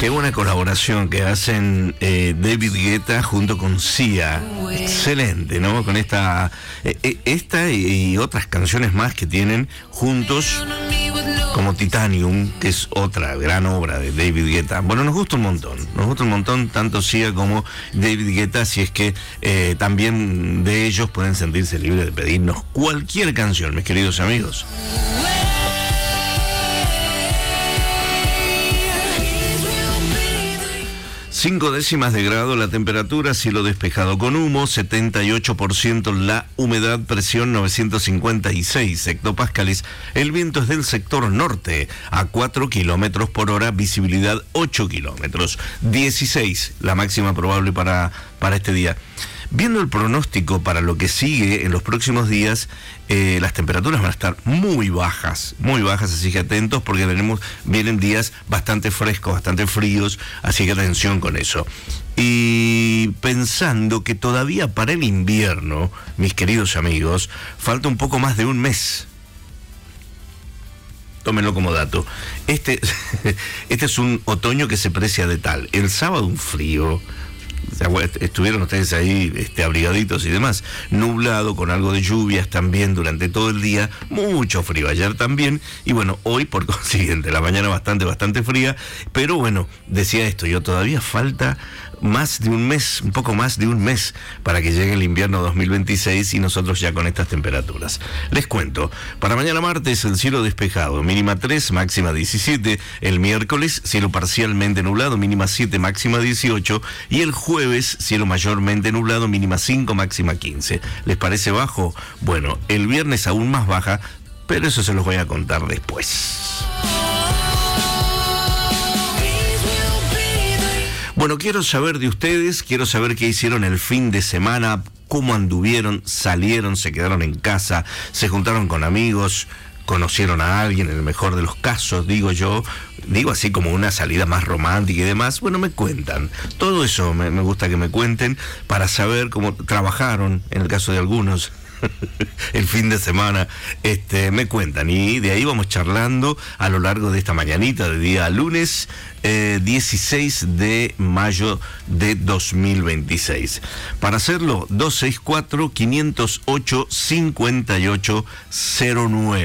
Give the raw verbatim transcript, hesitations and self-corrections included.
Qué buena colaboración que hacen eh, David Guetta junto con Sia. Excelente, ¿no? Con esta, eh, esta y otras canciones más que tienen juntos, como Titanium, que es otra gran obra de David Guetta. Bueno, nos gusta un montón, nos gusta un montón tanto Sia como David Guetta, si es que eh, también de ellos pueden sentirse libres de pedirnos cualquier canción, mis queridos amigos. Cinco décimas de grado la temperatura, cielo despejado con humo, setenta y ocho por ciento la humedad, presión novecientos cincuenta y seis hectopascales. El viento es del sector norte a cuatro kilómetros por hora, visibilidad ocho kilómetros. dieciséis la máxima probable para, para este día. Viendo el pronóstico para lo que sigue en los próximos días, eh, las temperaturas van a estar muy bajas, muy bajas, así que atentos porque tenemos, vienen días bastante frescos, bastante fríos, así que atención con eso. Y pensando que todavía para el invierno, mis queridos amigos, falta un poco más de un mes. Tómenlo como dato. Este, este es un otoño que se precia de tal. El sábado un frío. Estuvieron ustedes ahí este, abrigaditos y demás, nublado con algo de lluvias también durante todo el día, mucho frío ayer también, y bueno, hoy por consiguiente la mañana bastante, bastante fría, pero bueno, decía esto, yo todavía falta más de un mes, un poco más de un mes para que llegue el invierno dos mil veintiséis y nosotros ya con estas temperaturas. Les cuento, para mañana martes el cielo despejado, mínima tres, máxima diecisiete, el miércoles cielo parcialmente nublado, mínima siete, máxima dieciocho, y el jueves cielo mayormente nublado, mínima cinco, máxima quince. ¿Les parece bajo? Bueno, el viernes aún más baja, pero eso se los voy a contar después. Bueno, quiero saber de ustedes, quiero saber qué hicieron el fin de semana, cómo anduvieron, salieron, se quedaron en casa, se juntaron con amigos, conocieron a alguien, en el mejor de los casos, digo yo, digo así como una salida más romántica y demás. Bueno, me cuentan, todo eso me, me gusta que me cuenten para saber cómo trabajaron, en el caso de algunos, el fin de semana, este, me cuentan, y de ahí vamos charlando a lo largo de esta mañanita de día lunes eh, dieciséis de mayo de dos mil veintiséis. Para hacerlo, dos seis cuatro, cinco cero ocho, cinco ocho cero nueve.